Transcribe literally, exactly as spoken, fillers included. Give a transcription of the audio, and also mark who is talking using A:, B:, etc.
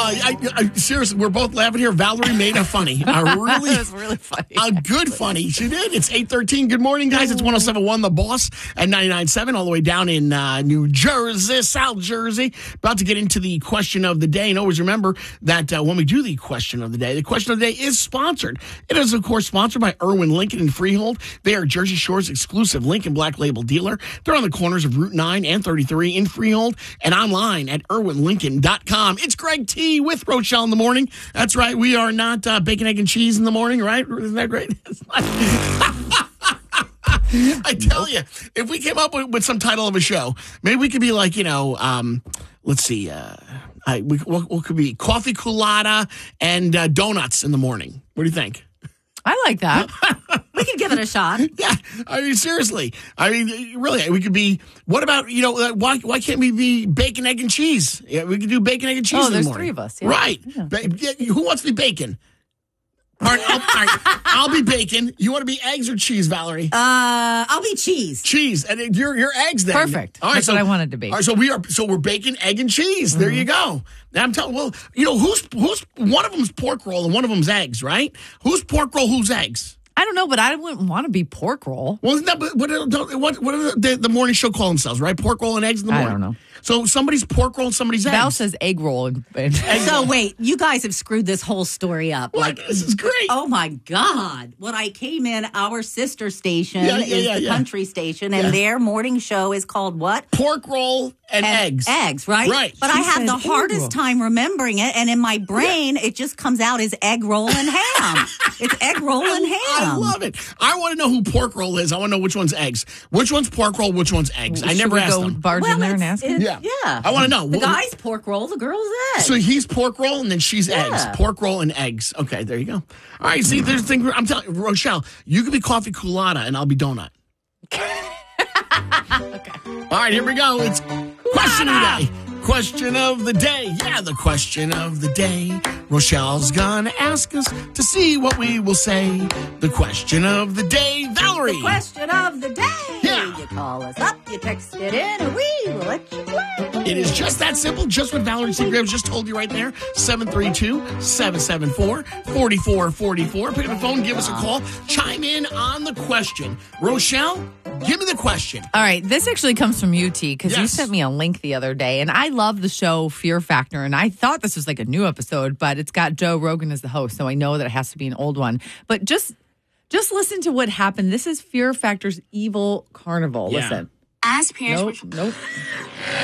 A: I, I, seriously, we're both laughing here. Valerie made a funny. A really,
B: It was really funny.
A: A good funny. She did. It's eight thirteen. Good morning, guys. It's one oh seven point one The Boss at ninety-nine point seven all the way down in uh, New Jersey, South Jersey. About to get into the question of the day. And always remember that uh, when we do the question of the day, the question of the day is sponsored. It is, of course, sponsored by Irwin Lincoln in Freehold. They are Jersey Shore's exclusive Lincoln Black Label dealer. They're on the corners of Route nine and thirty-three in Freehold and online at irwin lincoln dot com. It's Greg T with Rochelle in the morning. That's right. We are not uh, bacon, egg, and cheese in the morning, right? Isn't that great? I tell you, if we came up with, with some title of a show, maybe we could be like, you know, um, let's see, uh, I, we, what, what could be coffee culotta and uh, donuts in the morning. What do you think?
B: I like that.
C: We could give it a shot.
A: Yeah, I mean, seriously. I mean, really, we could be, what about, you know, why why can't we be bacon, egg, and cheese? Yeah, we could do bacon, egg, and cheese
B: Oh,
A: in the
B: there's
A: morning.
B: three of us. Yeah.
A: Right.
B: Yeah.
A: Ba- yeah, who wants to be bacon? All right, I'll, all right, I'll be bacon. You want to be eggs or cheese, Valerie?
C: Uh, I'll be cheese.
A: Cheese, and you're you're eggs then.
B: Perfect.
A: All right,
B: That's
A: so,
B: what I wanted to be.
A: All right, so we are. So we're bacon, egg, and cheese. Mm-hmm. There you go. Now I'm telling. Well, you know who's who's one of them's pork roll and one of them's eggs, right? Who's pork roll? Who's eggs?
B: I don't know, but I wouldn't want to be pork roll.
A: Well, no, but what what what do the, the morning show call themselves, right? Pork roll and eggs in the morning.
B: I don't know.
A: So somebody's pork roll and somebody's eggs.
B: Val says egg roll. And, and
C: So wait, you guys have screwed this whole story up.
A: What?
C: Like,
A: This is great.
C: Oh my God. When I came in, our sister station
A: Yeah, yeah,
C: is
A: yeah,
C: the
A: yeah.
C: country station, and
A: Yeah.
C: their morning show is called what?
A: Pork roll and,
C: And
A: eggs.
C: Eggs, right?
A: Right.
C: But
B: She
C: I have
B: said
C: the
B: egg
C: hardest
B: roll.
C: time remembering it, and in my brain, it just comes out as egg roll and ham. It's egg roll and ham.
A: I love it. I want to know who pork roll is. I want to know which one's eggs. Which one's pork roll, which one's eggs. I
B: Should
A: never
B: we
A: asked
B: go
A: them.
B: barge in there and
C: it's-
B: ask him?
C: it-
A: Yeah.
C: Yeah.
A: I wanna know.
C: The
A: What-
C: guy's pork roll, the girl's egg.
A: So he's pork roll and then she's
C: Yeah.
A: eggs. Pork roll and eggs. Okay, there you go. All right, see, there's the thing. I'm telling you, Rochelle, you could be coffee culotta and I'll be donut. Okay. All right, here we go. It's question of the day. Question of the day. Yeah, the question of the day. Rochelle's gonna ask us to see what we will say. The question of the day, Valerie.
C: Question of the day.
A: Yeah.
C: You call us up, you text it in, and we will let you play.
A: It is just that simple, just what Valerie Seagrams just told you right there. seven three two, seven seven four, four four four four. Pick up the phone, give us a call, chime in on the question. Rochelle, give me the question.
B: All right, this actually comes from U T because you
A: Yes.
B: sent me a link the other day, and I love the show Fear Factor, and I thought this was like a new episode, but it's got Joe Rogan as the host, so I know that it has to be an old one. But just just listen to what happened. This is Fear Factor's Evil Carnival.
A: Yeah.
B: Listen.
D: As parents,
B: Nope, nope.